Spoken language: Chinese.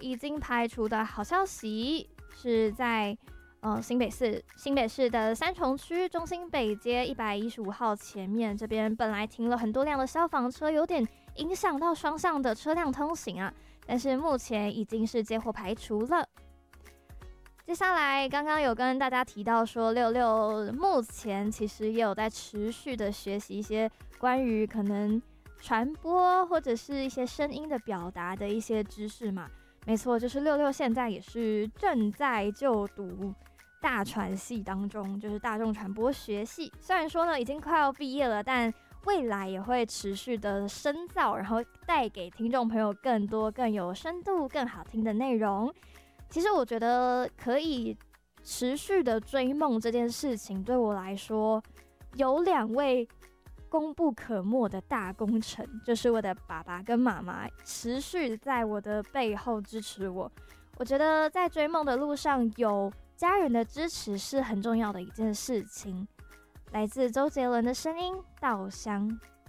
已经排除的好消息是在新北市的三重区中心北街115号前面，这边本来停了很多辆的消防车，有点影响到双向的车辆通行啊，但是目前已经是接获排除了。接下来刚刚有跟大家提到说66目前其实也有在持续的学习一些关于可能传播或者是一些声音的表达的一些知识嘛。没错，就是66现在也是正在就读大传系当中，就是大众传播学系。虽然说呢已经快要毕业了，但未来也会持续的深造，然后带给听众朋友更多更有深度更好听的内容。其实我觉得可以持续的追梦这件事情，对我来说有2位功不可没的大功臣，就是我的爸爸跟妈妈持续在我的背后支持我。我觉得在追梦的路上，有家人的支持是很重要的一件事情。来自周杰伦的声音《稻香》。